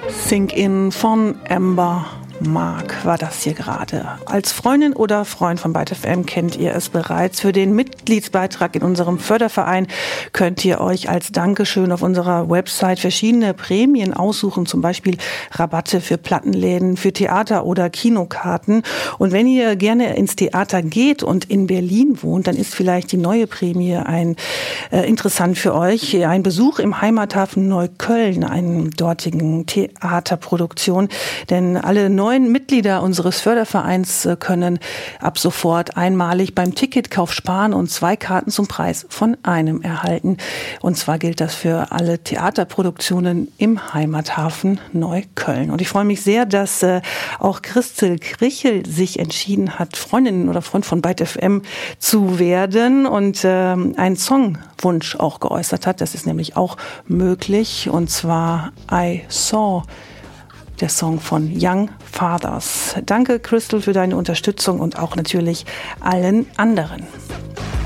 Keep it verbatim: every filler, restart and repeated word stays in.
Sink In von Amber Mark war das hier gerade. Als Freundin oder Freund von Byte F M kennt ihr es bereits. Für den Mitgliedsbeitrag in unserem Förderverein könnt ihr euch als Dankeschön auf unserer Website verschiedene Prämien aussuchen, zum Beispiel Rabatte für Plattenläden, für Theater oder Kinokarten. Und wenn ihr gerne ins Theater geht und in Berlin wohnt, dann ist vielleicht die neue Prämie ein äh, interessant für euch. Ein Besuch im Heimathafen Neukölln, einer dortigen Theaterproduktion. Denn alle neuen Mitglieder unseres Fördervereins können ab sofort einmalig beim Ticketkauf sparen und zwei Karten zum Preis von einem erhalten. Und zwar gilt das für alle Theaterproduktionen im Heimathafen Neukölln. Und ich freue mich sehr, dass äh, auch Christel Krichel sich entschieden hat, Freundin oder Freund von Byte F M zu werden und äh, einen Songwunsch auch geäußert hat. Das ist nämlich auch möglich, und zwar I Saw, der Song von Young Fathers. Danke, Crystal, für deine Unterstützung und auch natürlich allen anderen.